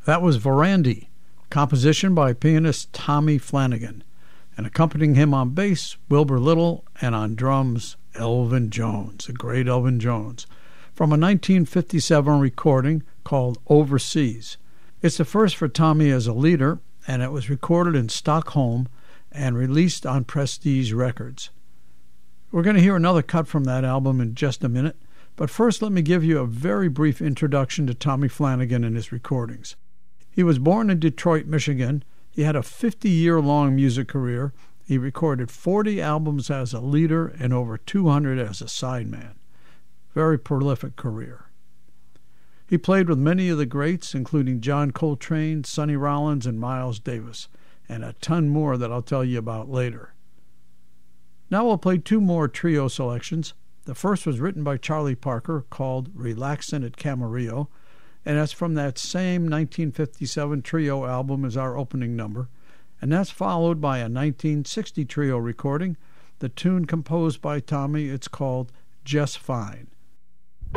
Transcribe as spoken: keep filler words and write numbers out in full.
That was Verandy, composition by pianist Tommy Flanagan, and accompanying him on bass, Wilbur Little, and on drums, Elvin Jones, the great Elvin Jones, from a nineteen fifty-seven recording called Overseas. It's the first for Tommy as a leader, and it was recorded in Stockholm and released on Prestige Records. We're going to hear another cut from that album in just a minute, but first let me give you a very brief introduction to Tommy Flanagan and his recordings. He was born in Detroit, Michigan. He had a fifty-year-long music career. He recorded forty albums as a leader and over two hundred as a sideman. Very prolific career. He played with many of the greats, including John Coltrane, Sonny Rollins, and Miles Davis, and a ton more that I'll tell you about later. Now we'll play two more trio selections. The first was written by Charlie Parker, called Relaxin' at Camarillo, and that's from that same nineteen fifty-seven trio album as our opening number, and that's followed by a nineteen sixty trio recording, the tune composed by Tommy. It's called Just Fine.